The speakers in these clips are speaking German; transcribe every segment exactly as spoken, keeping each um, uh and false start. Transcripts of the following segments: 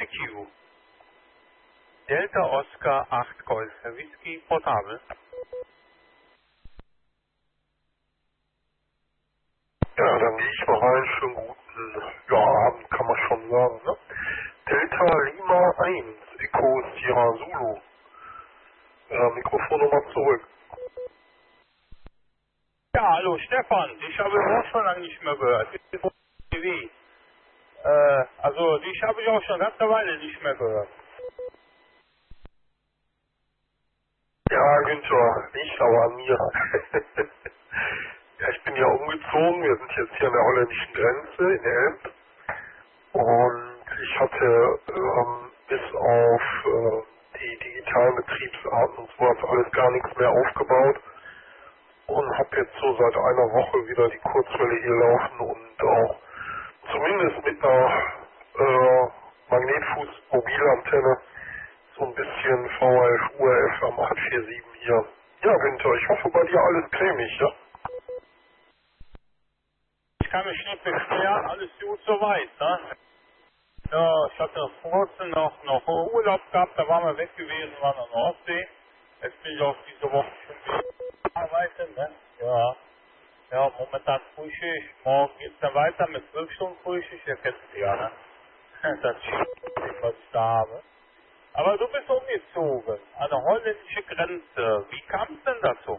F Q. Delta Oscar acht Golf Whisky portabel. Ja, dann gehe ich mal rein. Schönen guten ja, Abend, kann man schon sagen. Ne? Delta Lima eins, Echo Sierra Zulu. Äh, Mikrofonnummer zurück. Ja, hallo Stefan, dich habe ich auch schon lange nicht mehr gehört. T V. Äh, also dich habe ich auch schon eine ganze Weile nicht mehr gehört. Ja, Günther, liegt aber an mir. Ja, ich bin ja umgezogen. Wir sind jetzt hier an der holländischen Grenze in Elb. Und ich hatte ähm, bis auf äh, die digitalen Betriebsarten und sowas alles gar nichts mehr aufgebaut. Und habe jetzt so seit einer Woche wieder die Kurzwelle hier laufen und auch zumindest mit einer äh, Magnetfuß-Mobilantenne so ein bisschen V H F, U H F am acht vier sieben hier. Ja, Günther, ich hoffe bei dir alles cremig, ja? Ich kann mich nicht beschweren, alles gut soweit, ne? Ja, ich hatte vor kurzem noch, noch Urlaub gehabt, da waren wir weg gewesen, waren an der Nordsee. Jetzt bin ich auch diese Woche schon wieder arbeiten, ne? Ja. Ja, momentan Frühschicht, morgen geht's dann weiter mit zwölf Stunden Frühschicht, ihr kennt es ja, ne? Das ist, was ich da habe. Aber du bist umgezogen, an der holländische Grenze. Wie kam es denn dazu?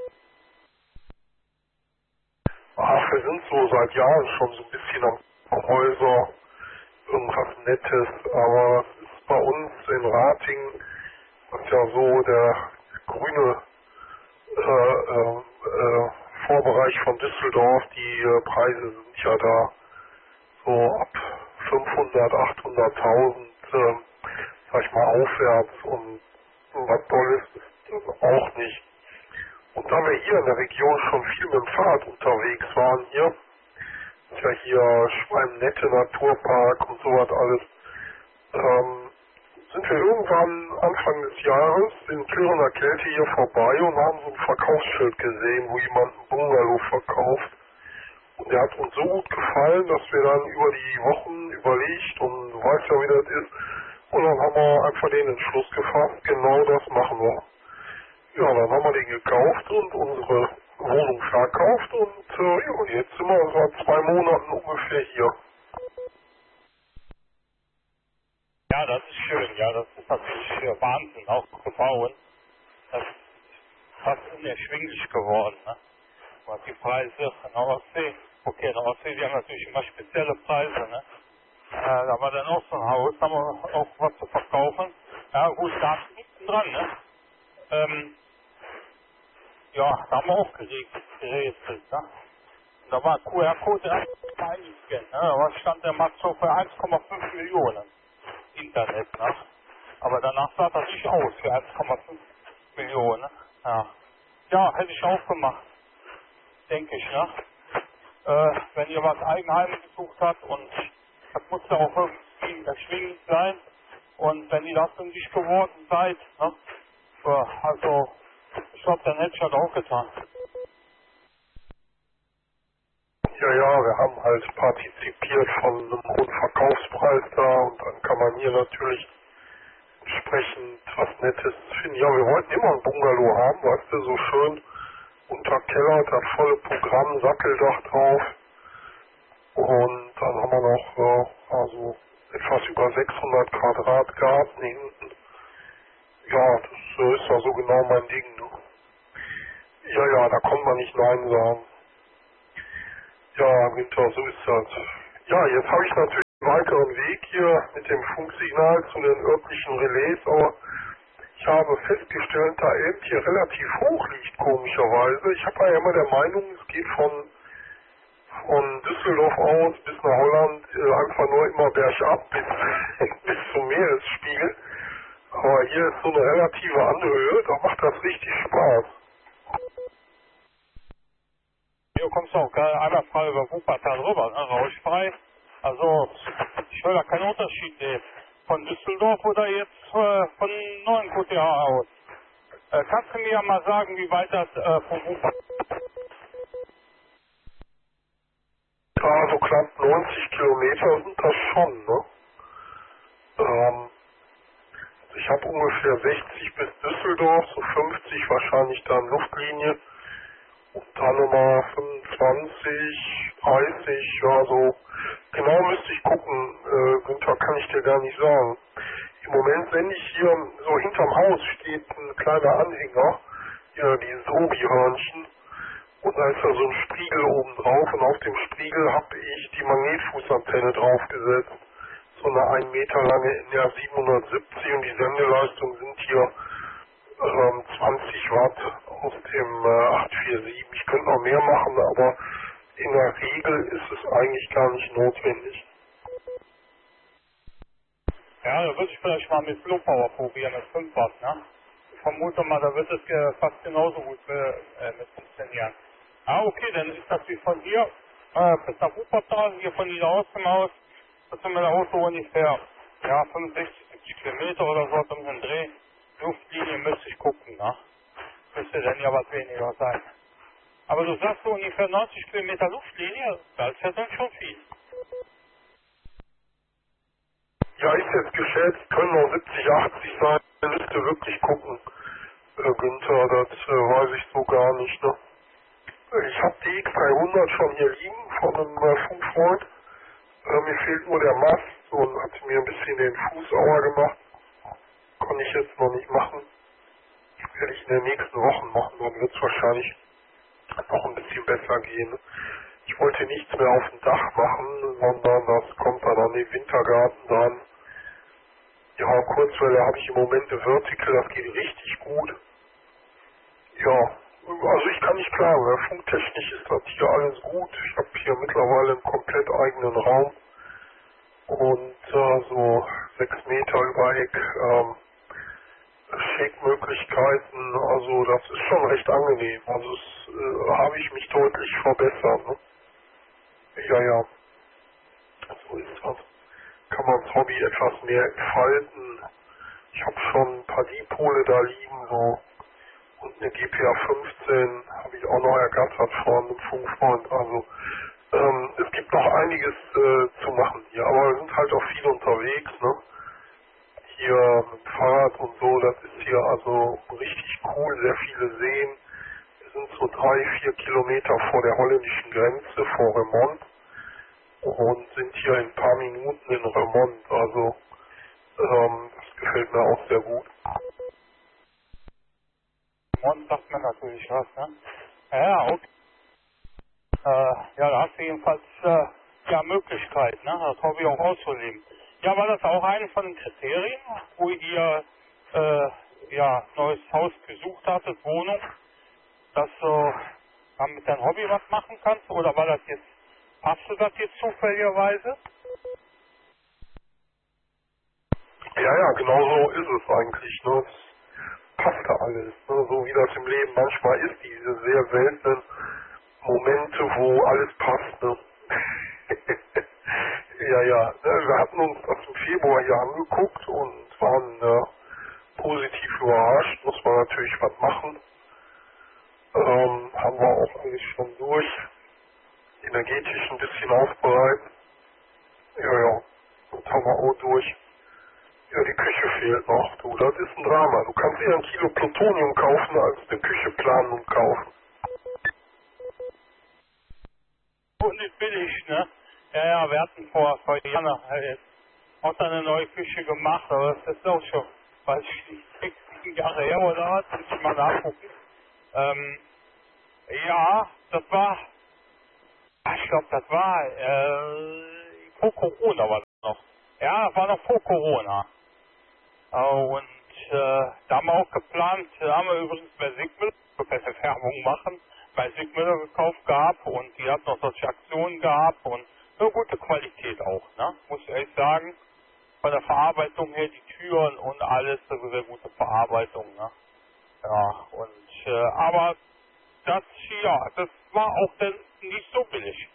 Ach, wir sind so seit Jahren schon so ein bisschen am Häuser, irgendwas Nettes, aber es ist bei uns in Ratingen, was ja so der grüne äh, äh, äh, Vorbereich von Düsseldorf, die äh, Preise sind ja da so ab fünfhundert, achthunderttausend, äh, sag ich mal, aufwärts und was Tolles ist das auch nicht. Und da wir hier in der Region schon viel mit dem Fahrrad unterwegs waren hier, ist ja hier Schwalm-Nette Naturpark und sowas alles, ähm, sind wir irgendwann Anfang des Jahres in klirrender Kälte hier vorbei und haben so ein Verkaufsschild gesehen, wo jemand ein Bungalow verkauft. Und der hat uns so gut gefallen, dass wir dann über die Wochen überlegt und du weißt ja, wie das ist. Und dann haben wir einfach den Entschluss gefasst, genau das machen wir. Ja, dann haben wir den gekauft und unsere Wohnung verkauft und äh, ja, und jetzt sind wir seit zwei Monaten ungefähr hier. Ja, das ist schön, ja, das ist natürlich äh, Wahnsinn, auch für Frauen. Das ist fast unerschwinglich geworden, ne? Was die Preise an der Ostsee, okay, in der Ostsee, die haben natürlich immer spezielle Preise, ne? Äh, da war dann auch so ein Haus, haben wir auch was zu verkaufen. Ja, gut, da hinten dran, ne? Ähm, ja, da haben wir auch geregelt, gerätselt, ne? Und da war Q R-Code eingescannt, ne? Da stand der Markt so für eins Komma fünf Millionen Internet, ne? Aber danach sah das nicht aus für eins Komma fünf Millionen, ja. Ja, hätte ich auch gemacht, denke ich, ne? Äh, wenn ihr was Eigenheim gesucht habt und das muss ja auch irgendwie erschwingend sein und wenn ihr das nicht geworden seid, ne? Ja, also, ich glaube, dann hätte ich das auch getan. Ja, ja, wir haben halt partizipiert von einem hohen Verkaufspreis da und dann kann man hier natürlich entsprechend was Nettes finden. Ja, wir wollten immer ein Bungalow haben, weißt du, so schön unterkellert, das volle Programm, Satteldach drauf und dann haben wir noch äh, also etwas über sechshundert Quadrat Garten hinten. Ja, das äh, ist ja so genau mein Ding, ne? Ja, ja, da kann man nicht Nein sagen. Ja, Günther, so ist das. Ja, jetzt habe ich natürlich einen weiteren Weg hier mit dem Funksignal zu den örtlichen Relais, aber ich habe festgestellt, da Elb hier relativ hoch liegt, komischerweise. Ich habe ja immer der Meinung, es geht von, von Düsseldorf aus bis nach Holland äh, einfach nur immer bergab bis, bis zum Meeresspiegel. Aber hier ist so eine relative Anhöhe, da macht das richtig Spaß. Du kommst auch einmal frei über Wuppertal rüber, ne? Rauschfrei. Also, ich will da keinen Unterschied sehen. Von Düsseldorf oder jetzt äh, von Neuenkote aus. Äh, kannst du mir ja mal sagen, wie weit das äh, von Wuppertal? Ja, so knapp neunzig Kilometer sind das schon, ne? ich habe ungefähr sechzig bis Düsseldorf, so fünfzig wahrscheinlich dann Luftlinie und dann nochmal fünfundzwanzig, dreißig, ja so. Genau müsste ich gucken, äh, Günther, kann ich dir gar nicht sagen. Im Moment sende ich hier, so hinterm Haus steht ein kleiner Anhänger, ja, dieses Obi-Hörnchen. Und da ist da so ein Spiegel oben drauf und auf dem Spiegel habe ich die Magnetfußantenne draufgesetzt. So eine ein Meter lange N R siebenhundertsiebzig und die Sendeleistung sind hier ähm, zwanzig Watt aus dem äh, acht vier sieben. Ich könnte noch mehr machen, aber in der Regel ist es eigentlich gar nicht notwendig. Ja, da würde ich vielleicht mal mit Flow Power probieren, mit fünf Watt, ne? Ich vermute mal, da wird es äh, fast genauso gut äh, mit funktionieren. Ah, okay, dann ist das wie von hier äh, bis nach Wuppertal, hier von Nieder aus dem Haus, das sind mit der Auto ungefähr, ja, fünfundsechzig, siebzig Kilometer oder so um den Dreh. Luftlinie müsste ich gucken, ne? Müsste dann ja was weniger sein. Aber du sagst so ungefähr neunzig Kilometer Luftlinie, das ist ja dann schon viel. Ja, ist jetzt geschätzt, können noch siebzig, achtzig sein, man müsste wirklich gucken, äh, Günther, das äh, weiß ich so gar nicht, ne? Ich habe die X dreihundert schon hier liegen von einem äh, Funkfreund. Äh, mir fehlt nur der Mast und hat mir ein bisschen den Fuß sauer gemacht. Konnte ich jetzt noch nicht machen. Werde ich in den nächsten Wochen machen, dann wird es wahrscheinlich noch ein bisschen besser gehen. Ich wollte nichts mehr auf dem Dach machen, sondern das kommt dann an den Wintergarten dran. Ja, Kurzwelle habe ich im Moment eine Vertical, das geht richtig gut. Ja, also ich kann nicht klagen, funktechnisch ist das hier alles gut. Ich habe hier mittlerweile einen komplett eigenen Raum und äh, so sechs Meter über Eck ähm, Shake-Möglichkeiten, also das ist schon recht angenehm. Also es äh, habe ich mich deutlich verbessert. Ne? Ja, ja, so ist das. Kann man das Hobby etwas mehr entfalten. Ich habe schon ein paar Dipole da liegen, so. Und eine G P A fünfzehn habe ich auch noch ergattert von einem Funkfreund. Also ähm, es gibt noch einiges äh, zu machen hier, aber wir sind halt auch viel unterwegs, ne? Hier mit dem Fahrrad und so, das ist hier also richtig cool, sehr viele Seen. Wir sind so drei, vier Kilometer vor der holländischen Grenze, vor Remont und sind hier in ein paar Minuten in Remont. Also ähm, das gefällt mir auch sehr gut. Remont sagt mir natürlich was, ne? Ja, okay. Äh, ja, da hast du jedenfalls äh, ja Möglichkeit, ne, das Hobby auch auszuleben. Ja, war das auch eines von den Kriterien, wo ihr äh, ja neues Haus gesucht hattet, Wohnung, dass du dann mit deinem Hobby was machen kannst? Oder war das jetzt, hast du das jetzt zufälligerweise? Ja, ja, genau so ist es eigentlich. Ne? Es passte alles, ne? So wie das im Leben manchmal ist, diese sehr seltenen Momente, wo alles passt. Ne? ja, ja, ne? Wir hatten uns das im Februar hier angeguckt und waren äh, positiv überrascht. Muss man natürlich was machen. Ähm, haben wir auch alles schon durch. Energetisch ein bisschen aufbereiten. Ja, ja, und haben wir auch durch. Ja, die Küche fehlt noch, du, das ist ein Drama. Du kannst eher ein Kilo Plutonium kaufen, als eine Küche planen und kaufen. Und nicht billig, ne? Ja, ja, wir hatten vor, vor Jahren äh, auch dann eine neue Küche gemacht, aber das ist auch schon, weiß ich nicht, sechs, sieben Jahre her oder was, muss ich mal nachgucken. Ähm, ja, das war, ich glaube, das war, äh, vor Corona war das noch. Ja, das war noch vor Corona. Und äh, da haben wir auch geplant, da haben wir übrigens bei Sigmüller, ich will keine Werbung machen, bei Sigmüller gekauft gehabt und die hat noch solche Aktionen gehabt und eine gute Qualität auch, ne? Muss ich ehrlich sagen. Von der Verarbeitung her, die Türen und alles, das ist eine sehr gute Verarbeitung, ne? Ja, und äh, aber das ja, das war auch dann nicht so billig.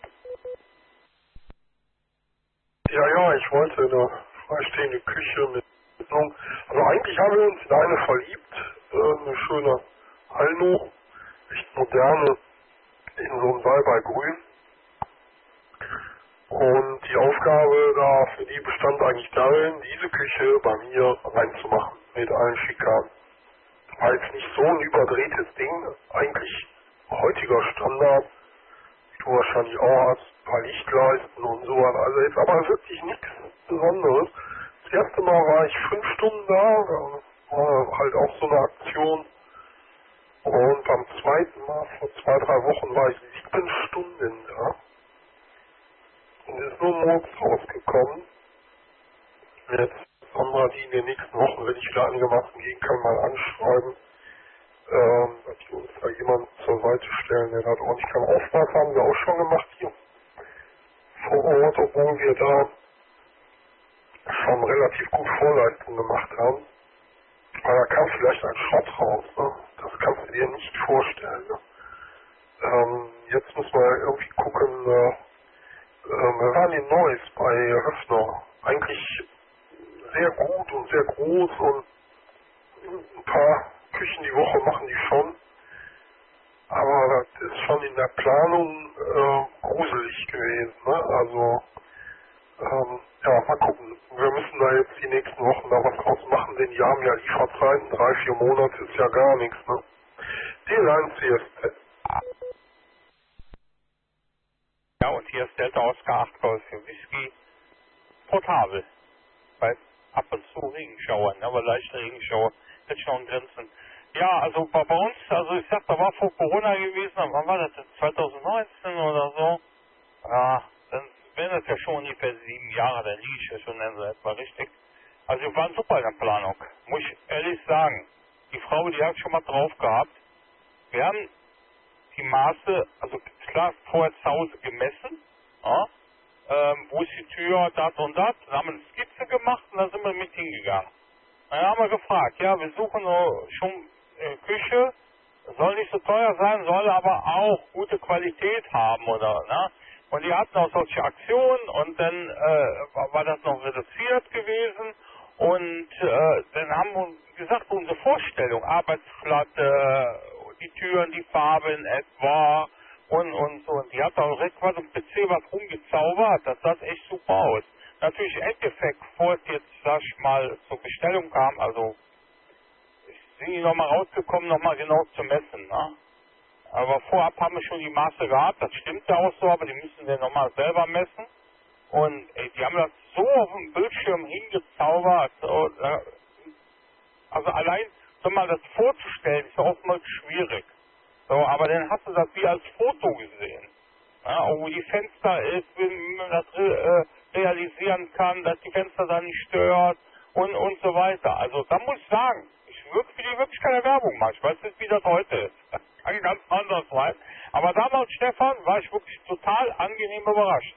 Ja, ja, ich wollte eine freistehende Küche mit Sitzung. Also eigentlich haben wir uns in eine verliebt, äh, eine schöne Alno, echt moderne, in so einem Salbei grün. Und die Aufgabe da für die bestand eigentlich darin, diese Küche bei mir reinzumachen mit allen Schikanen. War jetzt nicht so ein überdrehtes Ding, eigentlich heutiger Standard, wie du wahrscheinlich auch hast, ein paar Lichtleisten und so, also jetzt aber wirklich nichts Besonderes. Das erste Mal war ich fünf Stunden da, da war halt auch so eine Aktion. Und beim zweiten Mal, vor zwei, drei Wochen, war ich sieben Stunden da. Und ist nur morgens rausgekommen. Jetzt Sandra, die in den nächsten Wochen, wenn ich wieder einigermaßen gehen kann, mal anschreiben, ähm, dass wir uns da jemanden zur Seite stellen, der da ordentlich kann. Aufmaß haben wir auch schon gemacht hier vor Ort, obwohl wir da schon relativ gut Vorleistung gemacht haben. Aber da kam vielleicht ein Schrott raus, ne? Das kannst du dir nicht vorstellen. Ne? Ähm, jetzt müssen wir irgendwie gucken, äh, äh, wir waren in Neuss bei Höfner. Eigentlich sehr gut und sehr groß und ein paar Küchen die Woche machen die schon. Aber das ist schon in der Planung äh, gruselig gewesen. Ne? Also, ähm, ja, mal gucken. Wir müssen da jetzt die nächsten Wochen da was draus machen, denn die haben ja Lieferzeiten. Drei, vier Monate ist ja gar nichts. Ne? D-Line C S Z. Ja, und hier ist Delta Oscar acht Golf für Whisky. Portabel. Bei ab und zu Regenschauern, aber leichte Regenschauer. Jetzt schon Grenzen. Ja, also bei, bei uns, also ich sag, da war vor Corona gewesen, wann war das denn? zwanzig neunzehn oder so? Ja, dann wären das ja schon ungefähr sieben Jahre, dann liege ich ja schon in so etwa richtig. Also wir waren super in der Planung, muss ich ehrlich sagen. Die Frau, die hat schon mal drauf gehabt. Wir haben die Maße, also klar vorher zu Hause gemessen, ja, ähm, wo ist die Tür, das und das, dann haben wir eine Skizze gemacht und dann sind wir mit hingegangen. Dann haben wir gefragt, ja, wir suchen nur schon äh, Küche, soll nicht so teuer sein, soll aber auch gute Qualität haben, oder, ne? Und die hatten auch solche Aktionen und dann äh, war, war das noch reduziert gewesen und äh, dann haben wir gesagt, unsere Vorstellung, Arbeitsplatte, die Türen, die Farben etwa und, und so. Und die hat auch direkt was im P C was rumgezaubert, das sah echt super aus. Natürlich im Endeffekt, bevor es jetzt, sag ich mal, zur Bestellung kam, also sind die nochmal rausgekommen, nochmal genau zu messen, ne? Aber vorab haben wir schon die Maße gehabt, das stimmt ja auch so, aber die müssen wir nochmal selber messen. Und ey, die haben das so auf dem Bildschirm hingezaubert. So, äh, also allein, so mal das vorzustellen, ist ja oftmals schwierig. So, aber dann hast du das wie als Foto gesehen. Ja, wo die Fenster ist, wie man das äh, realisieren kann, dass die Fenster da nicht stört und, und so weiter. Also da muss ich sagen, ich wirklich, will wirklich keine Werbung machen. Ich weiß nicht, wie das heute ist. Das kann ganz anders sein. Aber damals, Stefan, war ich wirklich total angenehm überrascht.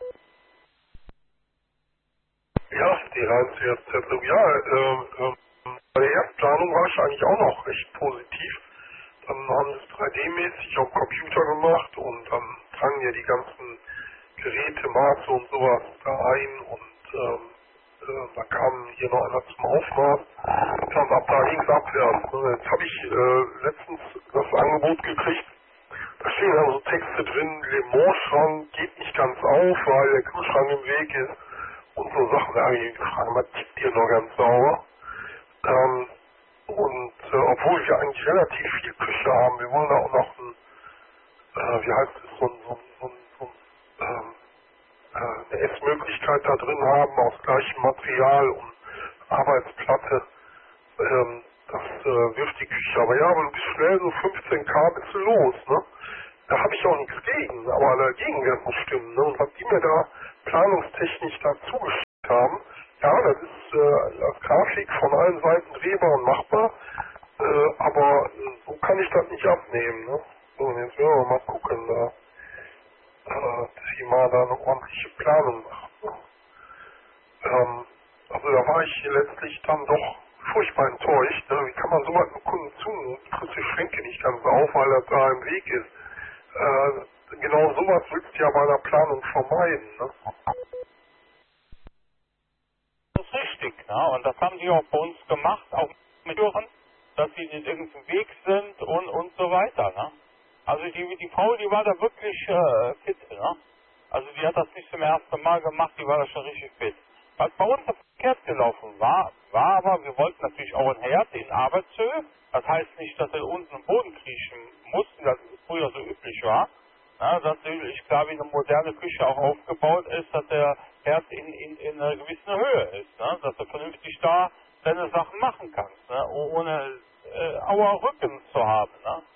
Ja, die Line C S Z, ja, äh, äh, bei der Erstplanung war ich eigentlich auch noch recht positiv. Dann haben sie es drei D-mäßig auf Computer gemacht und dann drangen ja die ganzen Geräte, Maße und sowas da ein und ähm, äh, da kam hier noch einer zum Aufmaß und ab da ging es abwärts. Ne? Jetzt habe ich äh, letztens das Angebot gekriegt, da stehen dann so Texte drin, Le Mans-Schrank geht nicht ganz auf, weil der Kühlschrank im Weg ist und so Sachen. Da habe ich gefragt, was tickt hier noch ganz sauber? Ähm, und äh, obwohl wir eigentlich relativ viel Küche haben, wir wollen da auch noch ein, äh, wie heißt es, so ein, so ein, so ein, so ein ähm, äh, eine Essmöglichkeit da drin haben, aus gleichem Material und Arbeitsplatte. Ähm, das äh, wirft die Küche. Aber ja, aber du bist schnell so fünfzehn K bist du los, ne? Da habe ich auch nichts gegen, aber der Gegenwert muss stimmen, ne? Und was die mir da planungstechnisch da zugeschickt haben, ja, das ist äh, als Grafik von allen Seiten drehbar und machbar, äh, aber äh, so kann ich das nicht abnehmen, ne? So, und jetzt werden wir mal gucken, da, äh, dass ich mal da eine ordentliche Planung mache. Ne? Ähm, also da war ich letztlich dann doch furchtbar enttäuscht, ne? Wie kann man so was einem Kunden zumuten? Kriegst die Schränke nicht ganz auf, weil das da im Weg ist. Äh, genau sowas willst du ja bei der Planung vermeiden, ne? Das ist richtig, ne? Und das haben die auch bei uns gemacht, auch mit Türen, dass sie nicht irgendein Weg sind und, und so weiter, ne? Also die, die Frau, die war da wirklich äh, fit, ne? Also die hat das nicht zum ersten Mal gemacht, die war da schon richtig fit. Was bei uns verkehrt gelaufen war, war aber, wir wollten natürlich auch ein Herd in Arbeitshöhe. Das heißt nicht, dass er unten im Boden kriechen musste, das früher so üblich war. Ja, dass natürlich klar wie eine moderne Küche auch aufgebaut ist, dass der Herd in, in, in einer gewissen Höhe ist, ne? Dass du vernünftig da deine Sachen machen kannst, ne? Ohne äh, Auer Rücken zu haben. Ne?